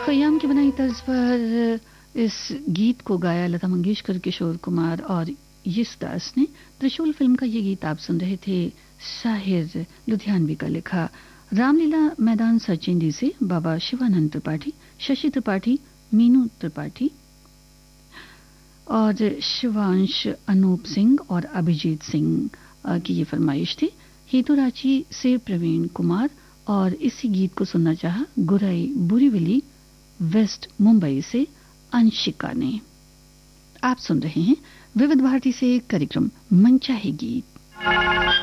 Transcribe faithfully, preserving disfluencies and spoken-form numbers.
खयाम की बनाई तर्ज पर इस गीत को गाया लता मंगेशकर, किशोर कुमार और यशदास ने। त्रिशूल फिल्म का ये गीत आप सुन रहे थे। शाहिर लुधियानवी का लिखा। रामलीला मैदान सरचेंदी से बाबा शिवानंद त्रिपाठी, शशि त्रिपाठी, मीनू त्रिपाठी और शिवांश, अनूप सिंह और अभिजीत सिंह की ये फरमाइश थी। हेतुराची से प्रवीण कुमार और इसी गीत को सुनना चाहा गुराई बुरीविली वेस्ट मुंबई से अंशिका ने। आप सुन रहे हैं विविध भारती से कार्यक्रम मनचाहे गीत।